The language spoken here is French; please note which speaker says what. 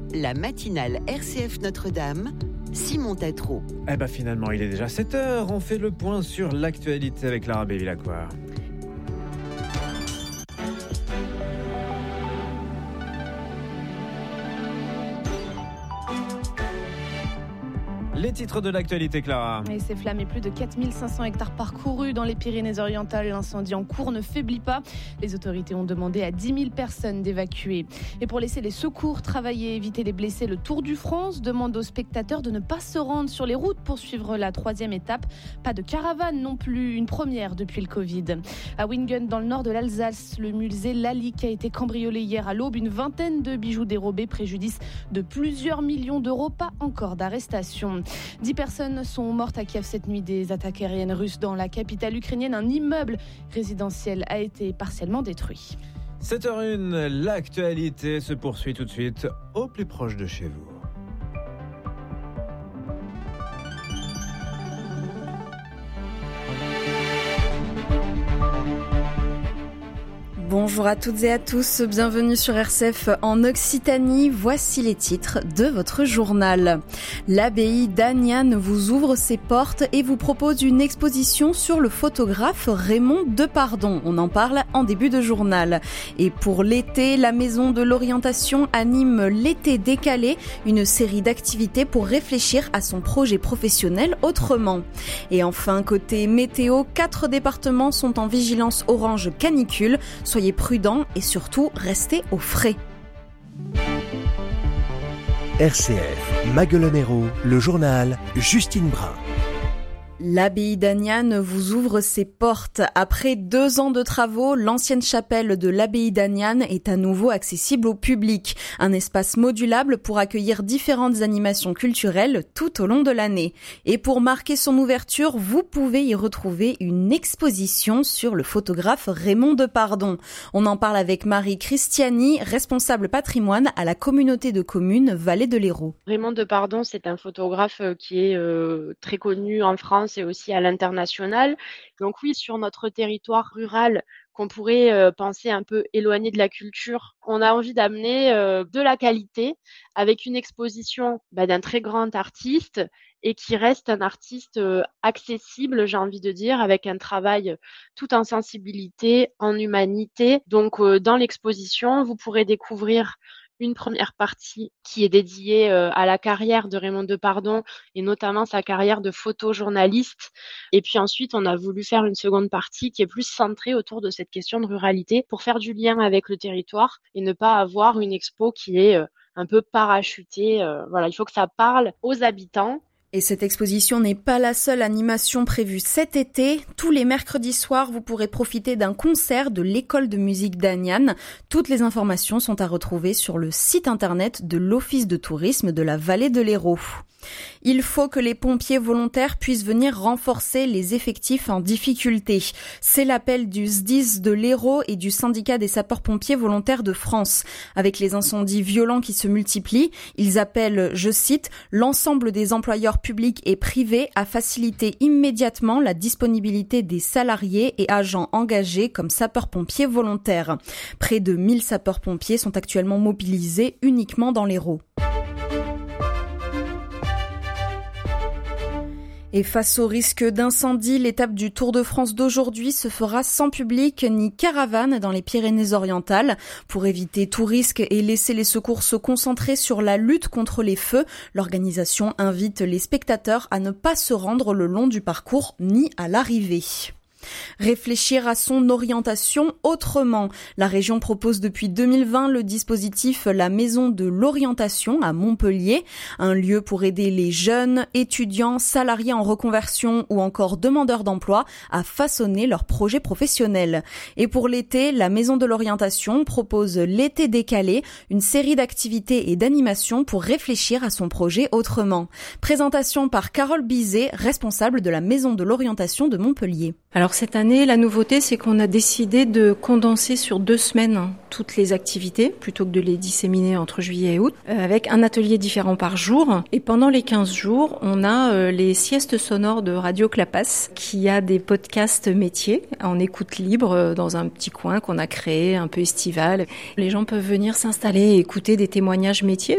Speaker 1: la matinale RCF Notre-Dame, Simon Tatro.
Speaker 2: Finalement, il est déjà 7h. On fait le point sur l'actualité avec Lara Bévilacqua. Les titres de l'actualité, Clara.
Speaker 3: Et ces flammes et plus de 4500 hectares parcourus dans les Pyrénées-Orientales. L'incendie en cours ne faiblit pas. Les autorités ont demandé à 10 000 personnes d'évacuer. Et pour laisser les secours travailler et éviter les blessés, le Tour du France demande aux spectateurs de ne pas se rendre sur les routes pour suivre la 3e étape. Pas de caravane non plus, une première depuis le Covid. À Wingen, dans le nord de l'Alsace, le musée Lalique a été cambriolé hier à l'aube. Une vingtaine de bijoux dérobés, préjudice de plusieurs millions d'euros, pas encore d'arrestation. 10 personnes sont mortes à Kiev cette nuit des attaques aériennes russes dans la capitale ukrainienne. Un immeuble résidentiel a été partiellement détruit.
Speaker 2: 7h01, l'actualité se poursuit tout de suite au plus proche de chez vous.
Speaker 4: Bonjour à toutes et à tous, bienvenue sur RCF en Occitanie. Voici les titres de votre journal. L'abbaye d'Aniane vous ouvre ses portes et vous propose une exposition sur le photographe Raymond Depardon. On en parle en début de journal. Et pour l'été, la Maison de l'Orientation anime l'été décalé, une série d'activités pour réfléchir à son projet professionnel autrement. Et enfin, côté météo, 4 départements sont en vigilance orange canicule. Soyez prudents et surtout restez au frais.
Speaker 5: RCF, Maguelonero, le journal Justine Brun.
Speaker 4: L'abbaye d'Aniane vous ouvre ses portes. Après 2 ans de travaux, l'ancienne chapelle de l'abbaye d'Aniane est à nouveau accessible au public. Un espace modulable pour accueillir différentes animations culturelles tout au long de l'année. Et pour marquer son ouverture, vous pouvez y retrouver une exposition sur le photographe Raymond Depardon. On en parle avec Marie Cristiani, responsable patrimoine à la communauté de communes Vallée de l'Hérault.
Speaker 6: Raymond Depardon, c'est un photographe qui est très connu en France et aussi à l'international. Donc oui, sur notre territoire rural qu'on pourrait penser un peu éloigné de la culture, on a envie d'amener de la qualité avec une exposition d'un très grand artiste et qui reste un artiste accessible, j'ai envie de dire, avec un travail tout en sensibilité, en humanité. Donc dans l'exposition, vous pourrez découvrir une première partie qui est dédiée à la carrière de Raymond Depardon et notamment sa carrière de photojournaliste. Et puis ensuite, on a voulu faire une seconde partie qui est plus centrée autour de cette question de ruralité pour faire du lien avec le territoire et ne pas avoir une expo qui est un peu parachutée. Il faut que ça parle aux habitants.
Speaker 4: Et cette exposition n'est pas la seule animation prévue cet été. Tous les mercredis soirs, vous pourrez profiter d'un concert de l'école de musique d'Aniane. Toutes les informations sont à retrouver sur le site internet de l'Office de tourisme de la Vallée de l'Hérault. Il faut que les pompiers volontaires puissent venir renforcer les effectifs en difficulté. C'est l'appel du SDIS de l'Hérault et du syndicat des sapeurs-pompiers volontaires de France. Avec les incendies violents qui se multiplient, ils appellent, je cite, l'ensemble des employeurs publics et privés à faciliter immédiatement la disponibilité des salariés et agents engagés comme sapeurs-pompiers volontaires. Près de 1000 sapeurs-pompiers sont actuellement mobilisés uniquement dans l'Hérault. Et face au risque d'incendie, l'étape du Tour de France d'aujourd'hui se fera sans public ni caravane dans les Pyrénées-Orientales. Pour éviter tout risque et laisser les secours se concentrer sur la lutte contre les feux, l'organisation invite les spectateurs à ne pas se rendre le long du parcours ni à l'arrivée. Réfléchir à son orientation autrement. La région propose depuis 2020 le dispositif La Maison de l'Orientation à Montpellier, un lieu pour aider les jeunes, étudiants, salariés en reconversion ou encore demandeurs d'emploi à façonner leur projet professionnel. Et pour l'été, la Maison de l'Orientation propose l'été décalé, une série d'activités et d'animations pour réfléchir à son projet autrement. Présentation par Carole Bizet, responsable de la Maison de l'Orientation de Montpellier.
Speaker 7: Alors cette année, la nouveauté, c'est qu'on a décidé de condenser sur 2 semaines toutes les activités, plutôt que de les disséminer entre juillet et août, avec un atelier différent par jour. Et pendant les 15 jours, on a les siestes sonores de Radio Clapas, qui a des podcasts métiers en écoute libre dans un petit coin qu'on a créé, un peu estival. Les gens peuvent venir s'installer et écouter des témoignages métiers.